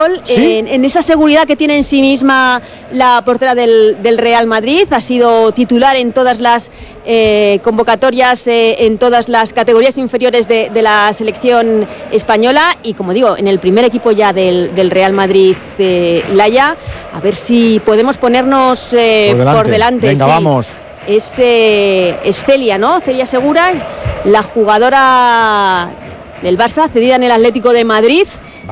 ¿Sí? En esa seguridad que tiene en sí misma la portera del Real Madrid. Ha sido titular en todas las convocatorias, en todas las categorías inferiores de la selección española y, como digo, en el primer equipo ya del Real Madrid, Laia. A ver si podemos ponernos por delante. Venga, sí. Vamos. Es Celia, ¿no? Celia Segura, la jugadora del Barça, cedida en el Atlético de Madrid.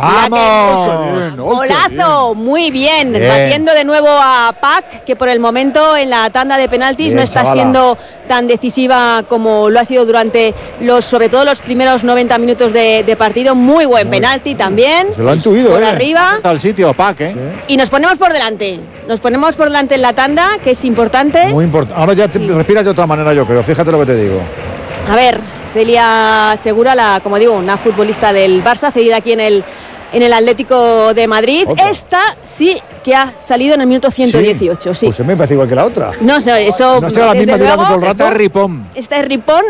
¡Vamos! ¡Golazo! Muy bien. Batiendo de nuevo a Pac, que por el momento en la tanda de penaltis no está siendo tan decisiva como lo ha sido durante sobre todo los primeros 90 minutos de partido. Muy buen penalti también. Se lo han intuido, por arriba. Al sitio, Pac, Y nos ponemos por delante. Nos ponemos por delante en la tanda, que es importante. Muy importante. Ahora ya respiras de otra manera, yo creo. Fíjate lo que te digo. A ver, Celia Segura, como digo, una futbolista del Barça, cedida aquí en el Atlético de Madrid. ¿Otra? Esta sí que ha salido en el minuto 118. Sí. Pues me parece igual que la otra. No, eso. ¿No será la misma tirando todo el rato? Esta es Ripón. Esta es Ripón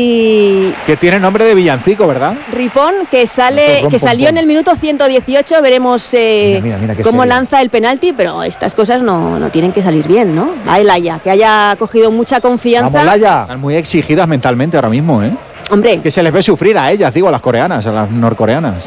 y. Que tiene nombre de villancico, ¿verdad? Ripón, que salió en el minuto 118. Veremos mira, cómo lanza el penalti, pero estas cosas no tienen que salir bien, ¿no? Va Laia, que haya cogido mucha confianza. ¡Vamos, Laia! Están muy exigidas mentalmente ahora mismo, ¿eh? Hombre. Que se les ve sufrir a ellas, digo, a las coreanas, a las norcoreanas.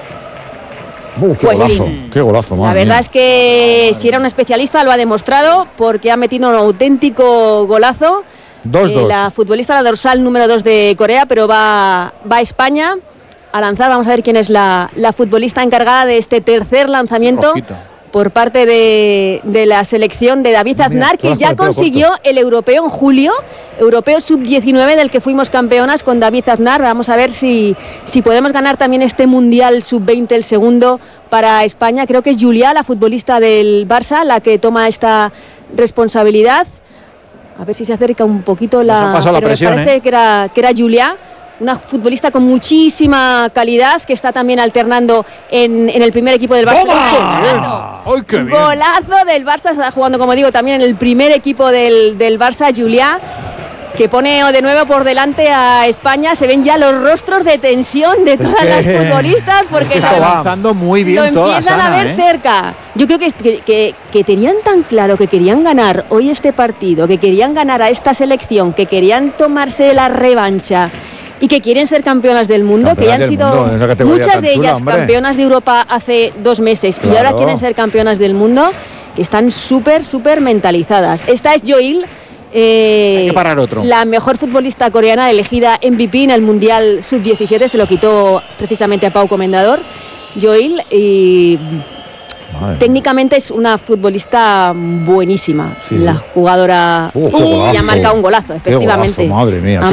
¡Qué pues golazo! Sí. ¡Qué golazo! La verdad es que si era una especialista lo ha demostrado porque ha metido un auténtico golazo. 2-2. La futbolista, la dorsal número 2 de Corea, pero va a España a lanzar. Vamos a ver quién es la futbolista encargada de este tercer lanzamiento. Rojito. Por parte de la selección de David Aznar, que ya consiguió el europeo en julio, europeo sub-19 del que fuimos campeonas con David Aznar. Vamos a ver si podemos ganar también este mundial sub-20, el segundo para España. Creo que es Julia, la futbolista del Barça, la que toma esta responsabilidad. A ver si se acerca un poquito la presión, me parece que era Julia. Una futbolista con muchísima calidad que está también alternando en el primer equipo del Barça. ¡Ay, qué bien! Golazo del Barça, está jugando, como digo, también en el primer equipo del Barça, Julia, que pone de nuevo por delante a España. Se ven ya los rostros de tensión de todas las futbolistas porque está avanzando muy bien lo empiezan a ver cerca. Yo creo que tenían tan claro que querían ganar hoy este partido, que querían ganar a esta selección, que querían tomarse la revancha y que quieren ser campeonas del mundo, que ya han sido muchas de ellas campeonas de Europa hace 2 meses, claro. Y ahora quieren ser campeonas del mundo, que están súper mentalizadas. Esta es Joil, hay que parar otro. La mejor futbolista coreana elegida MVP en el Mundial Sub-17, se lo quitó precisamente a Pau Comendador, Joil, y técnicamente es una futbolista buenísima, sí. La jugadora y ha marcado un golazo, efectivamente. Qué golazo, madre mía.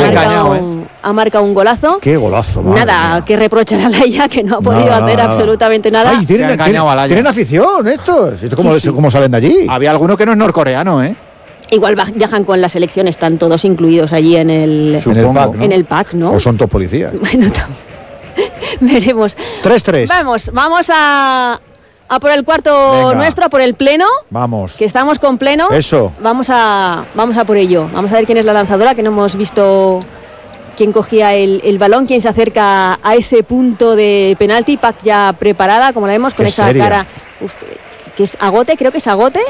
Ha marcado un golazo. Qué golazo, madre nada mía. Que reprochar a Laia, que no ha podido hacer absolutamente nada. Ay, tienen afición estos. ¿Cómo salen de allí? Había alguno que no es norcoreano, ¿eh? Igual viajan con la selección, están todos incluidos allí en el pack, ¿no? O son todos policías. Bueno, veremos. 3-3. Vamos a por el cuarto. Venga. Nuestro, a por el pleno. Vamos. Que estamos con pleno. Eso. Vamos a por ello. Vamos a ver quién es la lanzadora, que no hemos visto quién cogía el balón, quién se acerca a ese punto de penalti. Pac ya preparada, como la vemos, con esa seria cara. Que es Agote, creo que es Agote.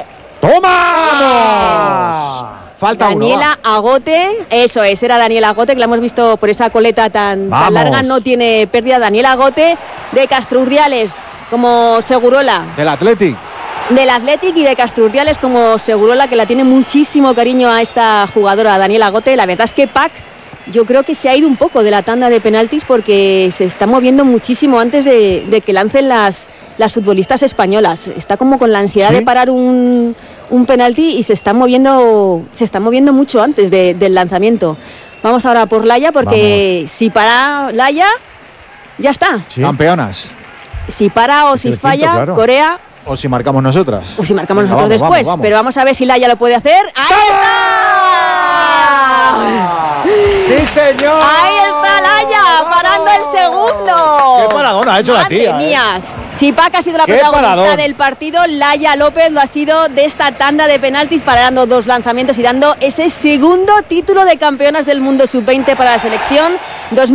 ¡Toma! Falta Daniela Agote, eso es, era Daniela Agote, que la hemos visto por esa coleta tan larga, no tiene pérdida. Daniela Agote de Castro Urdiales como Segurola. Del Athletic Y de Castro Urdiales como Segurola, que la tiene muchísimo cariño a esta jugadora, Daniela Agote. La verdad es que Pac, yo creo que se ha ido un poco de la tanda de penaltis porque se está moviendo muchísimo antes de que lancen las futbolistas españolas. Está como con la ansiedad de parar un penalti y se está moviendo mucho antes del lanzamiento. Vamos ahora por Laia, porque si para Laia, ya está. Sí. Campeonas. Si para o si falla, claro. Corea. O si marcamos nosotras. O si marcamos nosotros después. Vamos. Pero vamos a ver si Laia lo puede hacer. ¡Ahí está! ¡Sí, señor! Ahí está Laia para marcando el segundo. ¡Qué paradón ha hecho la tía! ¡Madre mía! Si Pac ha sido la protagonista del partido, Laia López lo ha sido de esta tanda de penaltis, parando 2 lanzamientos y dando ese segundo título de campeonas del mundo sub-20 para la selección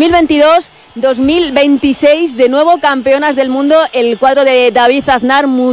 2022-2026. De nuevo campeonas del mundo, el cuadro de David Aznar.